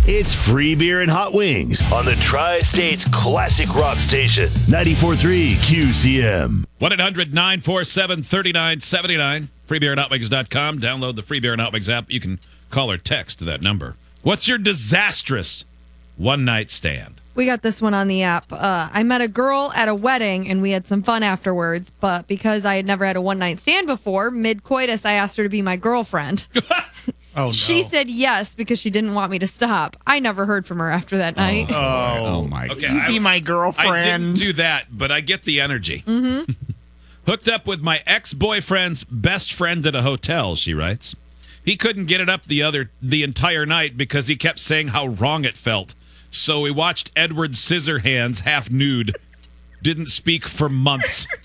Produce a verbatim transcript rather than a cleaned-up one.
It's free beer and hot wings on the Tri-State's classic rock station, ninety-four point three Q C M. one eight hundred nine four seven three nine seven nine. free beer and hot wings dot com. Download the Free Beer and Hot Wings app. You can call or text to that number. What's your disastrous one-night stand? We got this one on the app. Uh, I met a girl at a wedding, and we had some fun afterwards. But because I had never had a one-night stand before, mid-coitus, I asked her to be my girlfriend. Oh, no. She said yes because she didn't want me to stop. I never heard from her after that night. Oh, Oh, my God. Okay, you I- be my I girlfriend. didn't do that, but I get the energy. Mm-hmm. Hooked up with my ex-boyfriend's best friend at a hotel, she writes. He couldn't get it up the other the entire night because he kept saying how wrong it felt. So we watched Edward Scissorhands half nude. Didn't speak for months.